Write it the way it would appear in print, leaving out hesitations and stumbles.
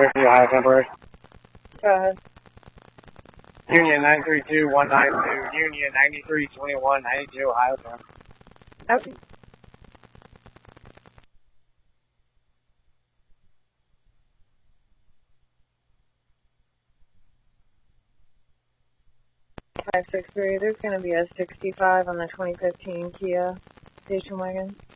Riverview, Ohio, temporary. Go ahead. Union 932192, Union 932192, Ohio, temp. Okay. Five six three. There's going to be a 65 on the 2015 Kia station wagon.